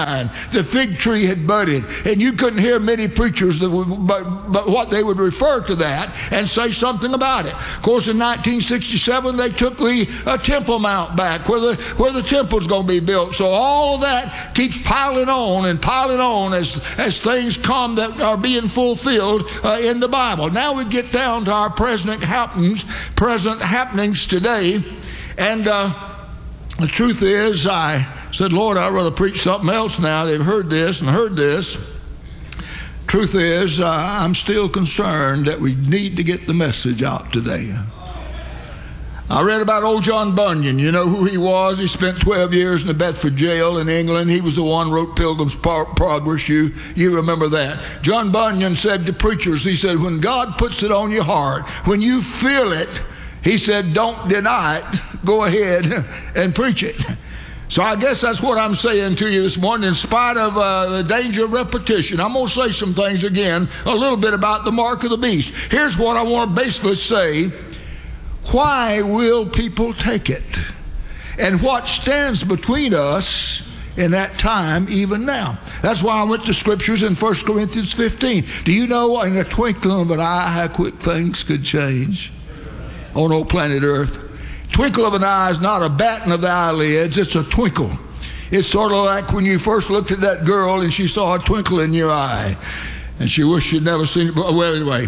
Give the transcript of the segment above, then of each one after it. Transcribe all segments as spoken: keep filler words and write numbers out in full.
vine. The fig tree had budded. And you couldn't hear many preachers that would, but, but what they would refer to that and say something about it. Of course, in nineteen sixty-seven, they took the uh, Temple Mount back where the, where the temple's going to be built. So all of that keeps piling on and piling on as, as things come that are being fulfilled uh, in the Bible. Now we get down to our present happenings, present happenings today. And uh, the truth is, I said, Lord, I'd rather preach something else now. They've heard this and heard this. Truth is, uh, I'm still concerned that we need to get the message out today. I read about old John Bunyan. You know who he was? He spent twelve years in the Bedford jail in England. He was the one who wrote Pilgrim's Progress. You, you remember that. John Bunyan said to preachers, he said, when God puts it on your heart, when you feel it, he said, don't deny it. Go ahead and preach it. So I guess that's what I'm saying to you this morning. In spite of uh, the danger of repetition, I'm going to say some things again, a little bit about the mark of the beast. Here's what I want to basically say. Why will people take it? And what stands between us in that time even now? That's why I went to scriptures in First Corinthians fifteen. Do you know in the twinkling of an eye how quick things could change on old planet Earth? Twinkle of an eye is not a batting of the eyelids, it's a twinkle. It's sort of like when you first looked at that girl and she saw a twinkle in your eye and she wished she'd never seen it. Well, anyway,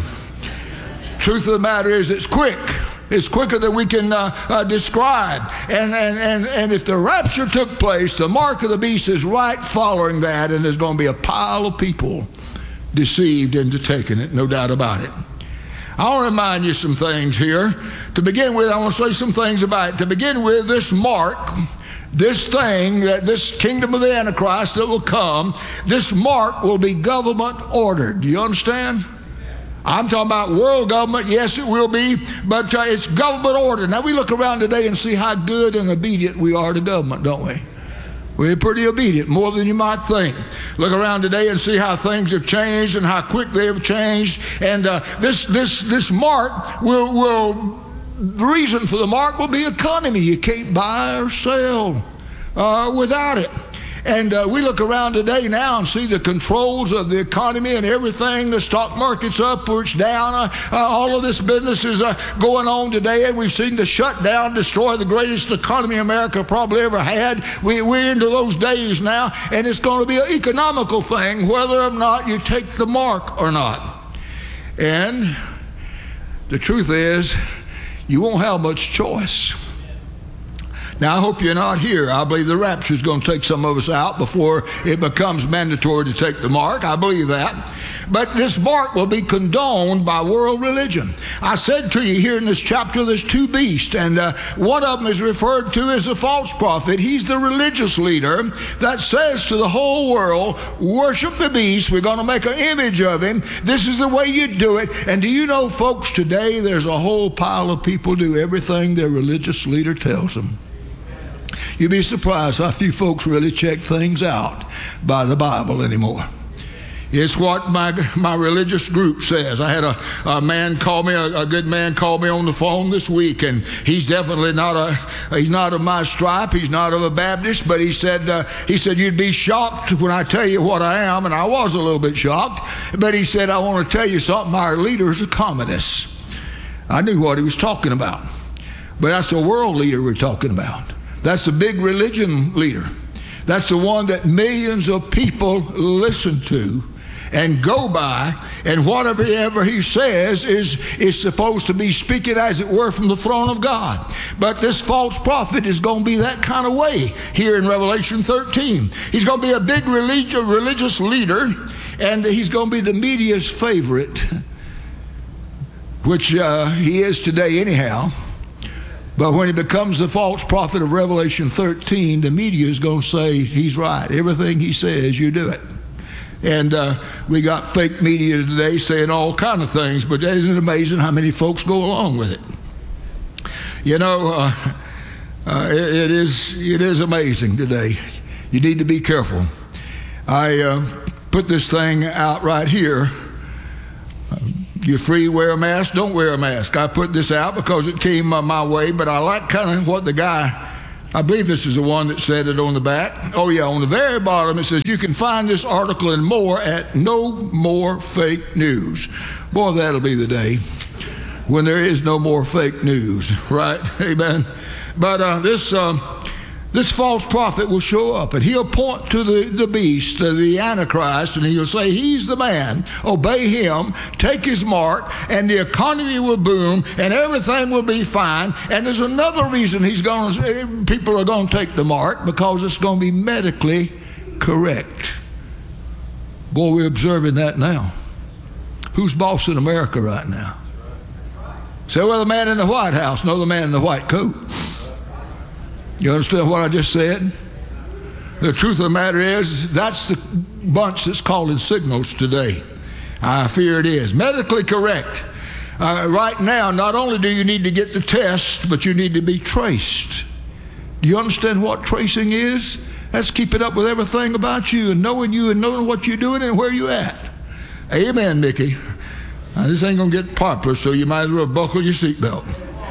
truth of the matter is it's quick. It's quicker than we can uh, uh, describe. And, and, and, and if the rapture took place, the mark of the beast is right following that, and there's going to be a pile of people deceived into taking it, no doubt about it. I want to remind you some things here. To begin with, I want to say some things about it. To begin with, this mark, this thing, that this kingdom of the Antichrist that will come, this mark will be government ordered. Do you understand? I'm talking about world government. Yes, it will be, but uh, it's government order. Now, we look around today and see how good and obedient we are to government, don't we? We're pretty obedient, more than you might think. Look around today and see how things have changed and how quick they have changed. And uh, this this this mark will will the reason for the mark will be economy. You can't buy or sell uh, without it. And uh, we look around today now and see the controls of the economy and everything. The stock market's up or it's down. Uh, uh, all of this business is uh, going on today, and we've seen the shutdown destroy the greatest economy America probably ever had. We, we're into those days now, and it's going to be an economical thing whether or not you take the mark or not. And the truth is, you won't have much choice. Now, I hope you're not here. I believe the rapture is going to take some of us out before it becomes mandatory to take the mark. I believe that. But this mark will be condoned by world religion. I said to you here in this chapter, there's two beasts, and uh, one of them is referred to as a false prophet. He's the religious leader that says to the whole world, worship the beast. We're going to make an image of him. This is the way you do it. And do you know, folks, today there's a whole pile of people do everything their religious leader tells them. You'd be surprised how few folks really check things out by the Bible anymore. It's what my my religious group says. I had a, a man call me, a, a good man called me on the phone this week, and he's definitely not a he's not of my stripe. He's not of a Baptist, but he said uh, he said you'd be shocked when I tell you what I am, and I was a little bit shocked. But he said I want to tell you something. Our leader is a communist. I knew what he was talking about, but that's a world leader we're talking about. That's the big religion leader. That's the one that millions of people listen to and go by, and whatever he says is, is supposed to be speaking, as it were, from the throne of God. But this false prophet is going to be that kind of way here in Revelation thirteen. He's going to be a big religi- religious leader, and he's going to be the media's favorite, which uh, he is today anyhow. But when he becomes the false prophet of Revelation thirteen, the media is going to say he's right. Everything he says, you do it. And uh, we got fake media today saying all kind of things, but isn't it amazing how many folks go along with it? You know, uh, uh, it, it is it is amazing today. You need to be careful. I uh, put this thing out right here. You're free to wear a mask, don't wear a mask. I put this out because it came uh, my way, but I like kind of what the guy I believe this is the one that said it on the back. Oh, yeah, on the very bottom it says, you can find this article and more at No More Fake News. Boy, that'll be the day when there is no more fake news, right? Amen. But uh, this uh, this false prophet will show up, and he'll point to the, the beast, to the Antichrist, and he'll say, he's the man. Obey him, take his mark, and the economy will boom, and everything will be fine. And there's another reason he's going to, people are going to take the mark, because it's going to be medically correct. Boy, we're observing that now. Who's boss in America right now? Say, well, the man in the White House. No, the man in the white coat. You understand what I just said? The truth of the matter is, that's the bunch that's calling signals today. I fear it is. Medically correct. Uh, right now, not only do you need to get the test, but you need to be traced. Do you understand what tracing is? That's keeping up with everything about you and knowing you and knowing what you're doing and where you're at. Amen, Mickey. Now, this ain't going to get popular, so you might as well buckle your seatbelt.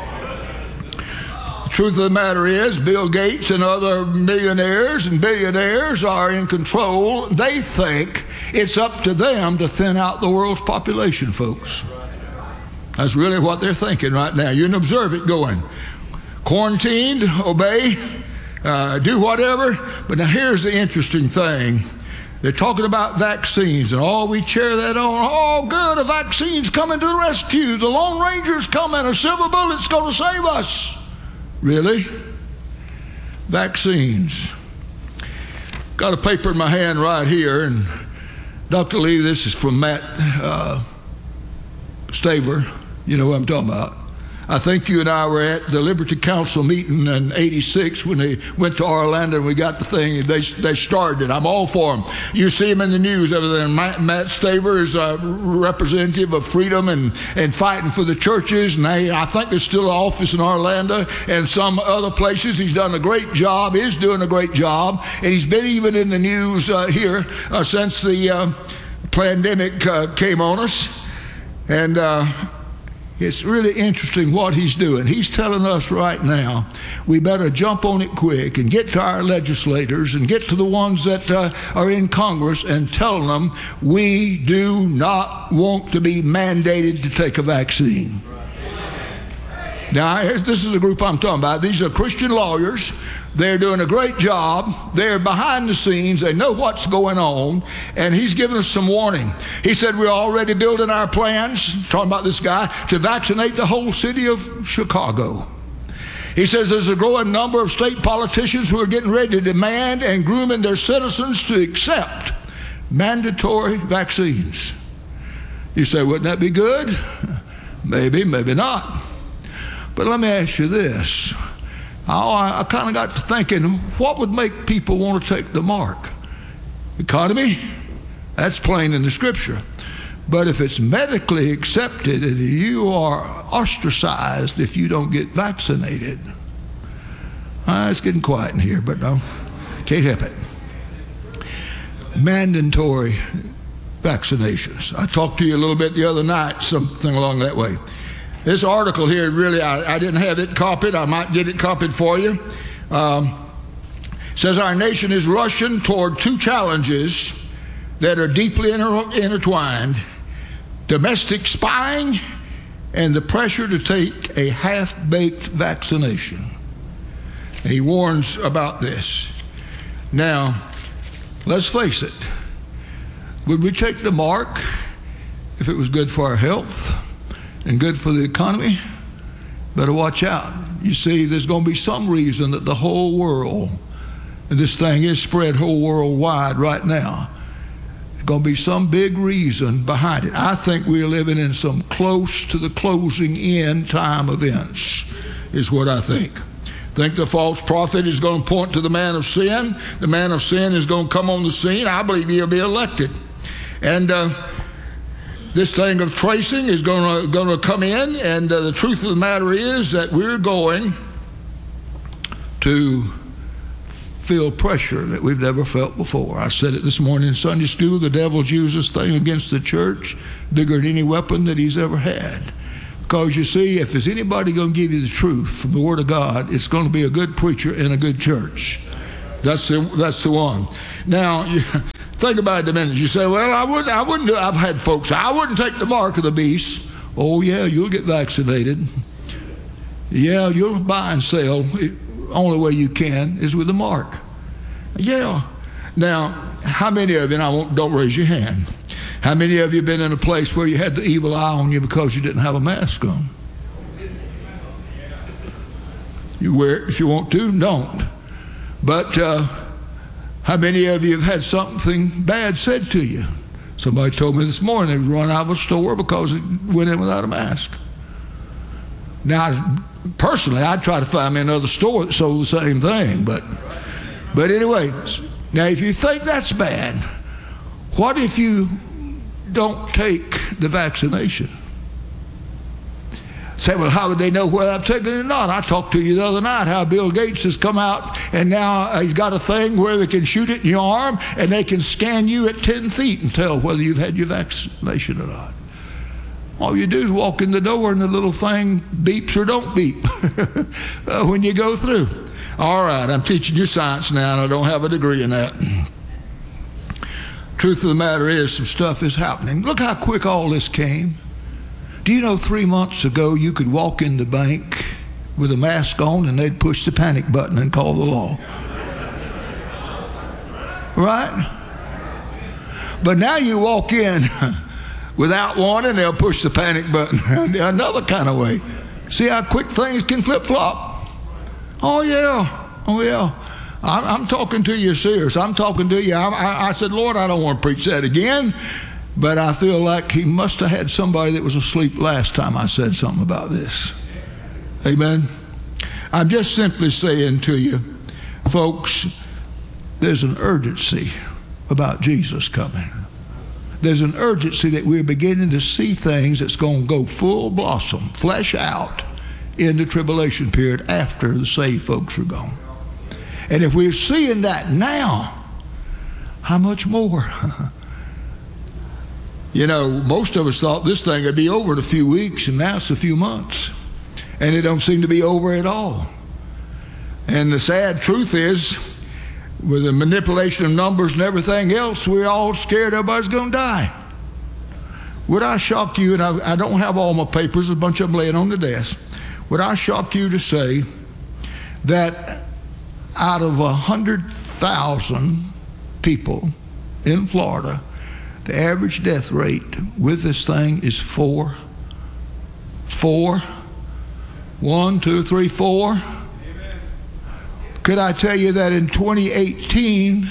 The truth of the matter is, Bill Gates and other millionaires and billionaires are in control. They think it's up to them to thin out the world's population, folks. That's really what they're thinking right now. You can observe it going. Quarantined, obey, uh, do whatever. But now here's the interesting thing. They're talking about vaccines, and all we cheer that on. Oh, good, a vaccine's coming to the rescue. The Lone Ranger's coming. A silver bullet's going to save us. Really? Vaccines. Got a paper in my hand right here, and Doctor Lee, this is from Matt uh, Staver. You know what I'm talking about. I think you and I were at the Liberty Council meeting in eighty-six when they went to Orlando and we got the thing. They they started it. I'm all for them. You see him in the news, everything. Matt, Matt Staver is a representative of freedom and, and fighting for the churches. And they, I think there's still an office in Orlando and some other places. He's done a great job, is doing a great job. And he's been even in the news uh, here uh, since the uh, pandemic uh, came on us. And uh, it's really interesting what he's doing. He's telling us right now, we better jump on it quick and get to our legislators and get to the ones that uh, are in Congress and tell them we do not want to be mandated to take a vaccine. Now, this is a group I'm talking about. These are Christian lawyers. They're doing a great job. They're behind the scenes. They know what's going on. And he's giving us some warning. He said we're already building our plans, talking about this guy, to vaccinate the whole city of Chicago. He says there's a growing number of state politicians who are getting ready to demand and grooming their citizens to accept mandatory vaccines. You say, wouldn't that be good? Maybe, maybe not. But let me ask you this. I, I kind of got to thinking, what would make people want to take the mark? Economy? That's plain in the scripture. But if it's medically accepted, you are ostracized if you don't get vaccinated. Uh, it's getting quiet in here, but no, can't help it. Mandatory vaccinations. I talked to you a little bit the other night, something along that way. This article here, really, I, I didn't have it copied. I might get it copied for you. Um, says our nation is rushing toward two challenges that are deeply inter- intertwined. Domestic spying and the pressure to take a half-baked vaccination. And he warns about this. Now, let's face it. Would we take the mark if it was good for our health and good for the economy? Better watch out. You see, there's going to be some reason that the whole world, and this thing is spread whole worldwide right now, there's going to be some big reason behind it. I think we're living in some close to the closing in time events, is what I think. I think the false prophet is going to point to the man of sin. The man of sin is going to come on the scene. I believe he'll be elected. And uh, this thing of tracing is going to, going to come in, and uh, the truth of the matter is that we're going to feel pressure that we've never felt before. I said it this morning in Sunday school. The devil's used this thing against the church bigger than any weapon that he's ever had, Because you see, if there's anybody going to give you the truth from the Word of God, it's going to be a good preacher in a good church. That's the that's the one. Now, you, think about it a minute. You say, well, I wouldn't, I wouldn't do, I've had folks, I wouldn't take the mark of the beast. Oh, yeah, you'll get vaccinated. Yeah, you'll buy and sell. The only way you can is with the mark. Yeah. Now, how many of you, and I won't, don't raise your hand, how many of you have been in a place where you had the evil eye on you because you didn't have a mask on? You wear it if you want to, don't. But uh, how many of you have had something bad said to you? Somebody told me this morning they was run out of a store because it went in without a mask. Now, personally, I'd try to find me another store that sold the same thing. But, but anyway, now if you think that's bad, what if you don't take the vaccination? Say, well, how would they know whether I've taken it or not? I talked to you the other night how Bill Gates has come out and now he's got a thing where they can shoot it in your arm and they can scan you at ten feet and tell whether you've had your vaccination or not. All you do is walk in the door and the little thing beeps or don't beep when you go through. All right, I'm teaching you science now and I don't have a degree in that. Truth of the matter is some stuff is happening. Look how quick all this came. Do you know three months ago you could walk in the bank with a mask on and they'd push the panic button and call the law? Right? But now you walk in without one and they'll push the panic button another kind of way. See how quick things can flip-flop? Oh, yeah. Oh, yeah. I'm, I'm talking to you serious. I'm talking to you. I, I, I said, Lord, I don't want to preach that again. But I feel like he must have had somebody that was asleep last time I said something about this. Amen. I'm just simply saying to you, folks, there's an urgency about Jesus coming. There's an urgency that we're beginning to see things that's going to go full blossom, flesh out in the tribulation period after the saved folks are gone. And if we're seeing that now, how much more? You know, most of us thought this thing would be over in a few weeks, and now it's a few months. And it don't seem to be over at all. And the sad truth is, with the manipulation of numbers and everything else, we're all scared everybody's going to die. Would I shock you, and I, I don't have all my papers, a bunch of them laying on the desk, would I shock you to say that out of one hundred thousand people in Florida, the average death rate with this thing is four. Four. One, two, three, four. Amen. Could I tell you that in twenty eighteen,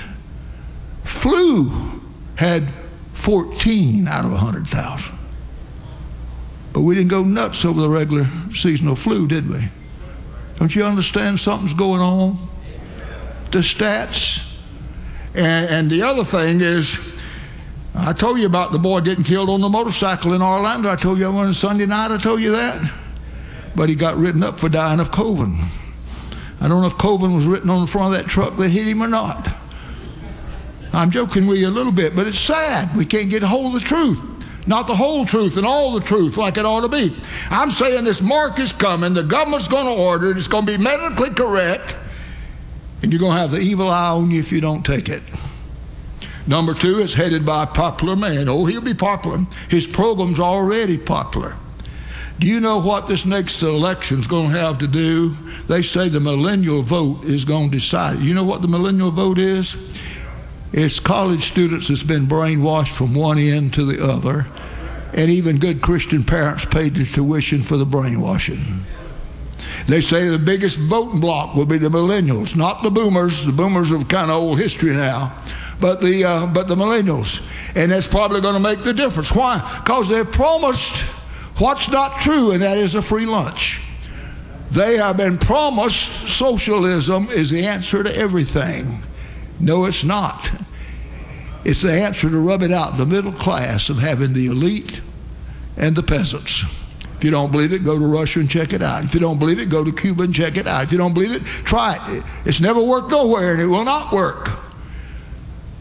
flu had fourteen out of one hundred thousand. But we didn't go nuts over the regular seasonal flu, did we? Don't you understand something's going on? The stats. And, and the other thing is, I told you about the boy getting killed on the motorcycle in Orlando. I told you on Sunday night, I told you that. But he got written up for dying of COVID. I don't know if COVID was written on the front of that truck that hit him or not. I'm joking with you a little bit, but it's sad. We can't get a hold of the truth. Not the whole truth and all the truth like it ought to be. I'm saying this mark is coming. The government's going to order it. It's going to be medically correct. And you're going to have the evil eye on you if you don't take it. Number two, it's headed by a popular man. Oh, he'll be popular. His program's already popular. Do you know what this next election's going to have to do? They say the millennial vote is going to decide it. You know what the millennial vote is? It's college students that's been brainwashed from one end to the other, and even good Christian parents paid the tuition for the brainwashing. They say the biggest voting bloc will be the millennials, not the boomers. The boomers are kind of old history now. But the, uh, but the millennials. And that's probably going to make the difference. Why? Because they've promised what's not true, and that is a free lunch. They have been promised socialism is the answer to everything. No, it's not. It's the answer to rub it out the middle class of having the elite and the peasants. If you don't believe it, go to Russia and check it out. If you don't believe it, go to Cuba and check it out. If you don't believe it, try it. It's never worked nowhere, and it will not work.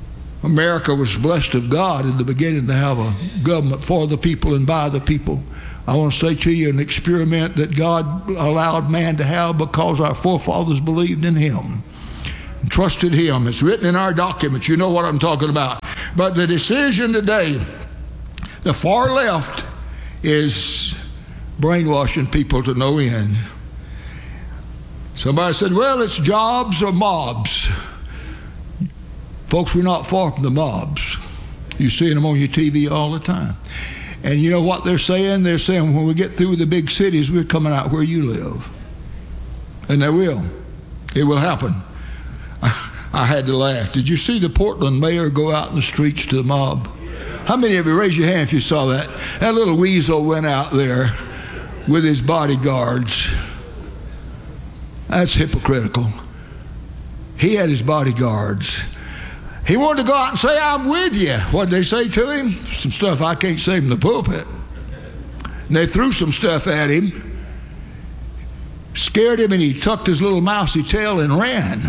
America was blessed of God in the beginning to have a government for the people and by the people. I want to say to you, an experiment that God allowed man to have because our forefathers believed in him, trusted him. It's written in our documents. You know what I'm talking about. But the decision today, the far left is brainwashing people to no end. Somebody said, well, it's jobs or mobs. Folks, we're not far from the mobs. You're seeing them on your T V all the time. And you know what they're saying? They're saying when we get through the big cities, we're coming out where you live. And they will. It will happen. I, I had to laugh. Did you see the Portland mayor go out in the streets to the mob? How many of you, raise your hand if you saw that? That little weasel went out there with his bodyguards. That's hypocritical. He had his bodyguards. He wanted to go out and say, I'm with you. What did they say to him? Some stuff I can't say from the pulpit. And they threw some stuff at him, scared him, and he tucked his little mousy tail and ran.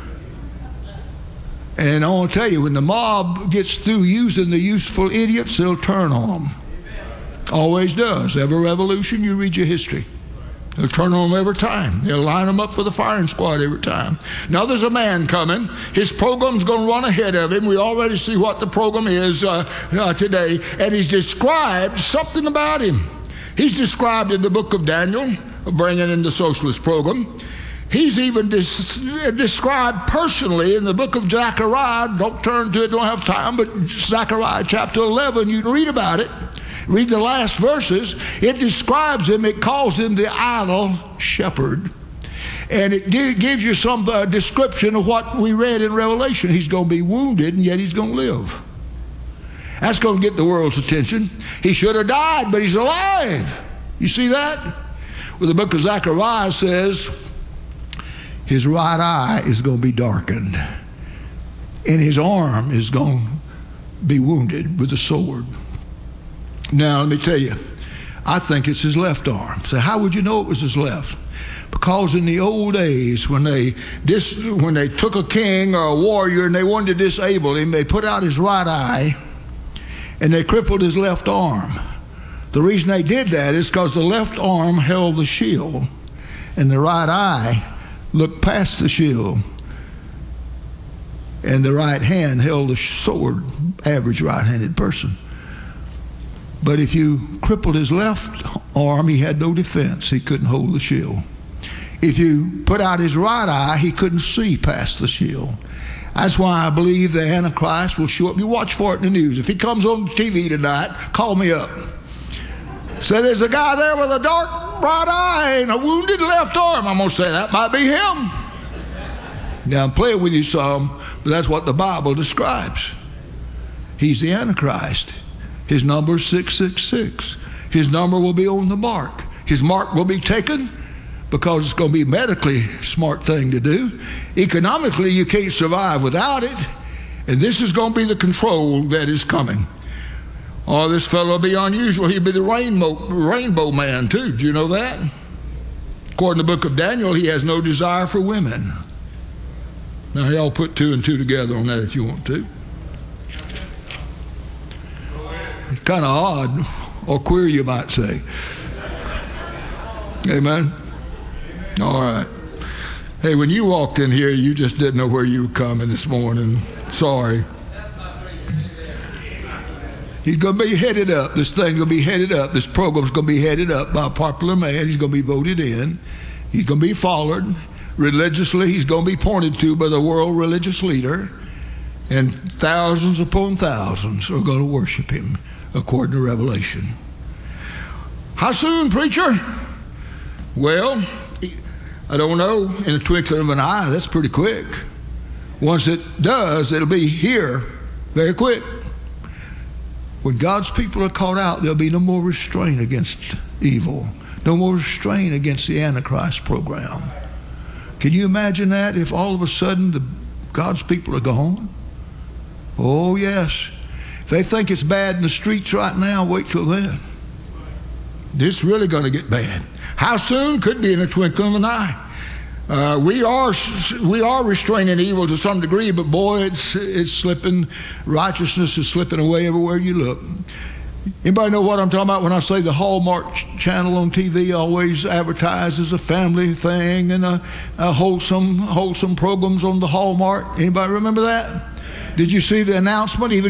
And I want to tell you, when the mob gets through using the useful idiots, they'll turn on them. Always does. Every revolution, you read your history. They'll turn on them every time. They'll line them up for the firing squad every time. Now there's a man coming. His program's going to run ahead of him. We already see what the program is uh, uh, today. And he's described something about him. He's described in the book of Daniel, bringing in the socialist program. He's even des- described personally in the book of Zechariah. Don't turn to it, don't have time, but Zechariah chapter eleven, you can read about it. Read the last verses. It describes him. It calls him the idle shepherd. And it gi- gives you some uh, description of what we read in Revelation. He's going to be wounded, and yet he's going to live. That's going to get the world's attention. He should have died, but he's alive. You see that? Well, the book of Zechariah says his right eye is going to be darkened, and his arm is going to be wounded with a sword. Now, let me tell you, I think it's his left arm. So how would you know it was his left? Because in the old days, when they dis, when they took a king or a warrior and they wanted to disable him, they put out his right eye and they crippled his left arm. The reason they did that is because the left arm held the shield and the right eye looked past the shield, and the right hand held the sword, average right-handed person. But if you crippled his left arm, he had no defense. He couldn't hold the shield. If you put out his right eye, he couldn't see past the shield. That's why I believe the Antichrist will show up. You watch for it in the news. If he comes on T V tonight, call me up. Say, there's a guy there with a dark right eye and a wounded left arm. I'm going to say, that might be him. Now, I'm playing with you some, but that's what the Bible describes. He's the Antichrist. His number is six six six. His number will be on the mark. His mark will be taken because it's going to be a medically smart thing to do. Economically, you can't survive without it. And this is going to be the control that is coming. Oh, this fellow will be unusual. He'll be the rainbow, rainbow man, too. Do you know that? According to the book of Daniel, he has no desire for women. Now, y'all put two and two together on that if you want to. It's kind of odd, or queer, you might say. Amen? All right. Hey, when you walked in here, you just didn't know where you were coming this morning. Sorry. He's going to be headed up. This thing's going to be headed up. This program's going to be headed up by a popular man. He's going to be voted in. He's going to be followed religiously. He's going to be pointed to by the world religious leader. And thousands upon thousands are going to worship him, according to Revelation. How soon, preacher? Well, I don't know. In a twinkling of an eye, that's pretty quick. Once it does, it'll be here very quick. When God's people are caught out, there'll be no more restraint against evil, no more restraint against the Antichrist program. Can you imagine that if all of a sudden the, God's people are gone? Oh, yes. If they think it's bad in the streets right now, wait till then. It's really going to get bad. How soon? Could be in a twinkling of an eye. Uh, we are we are restraining evil to some degree, but boy, it's it's slipping. Righteousness is slipping away everywhere you look. Anybody know what I'm talking about when I say the Hallmark channel on T V always advertises a family thing and a, a wholesome, wholesome programs on the Hallmark? Anybody remember that? Did you see the announcement? Even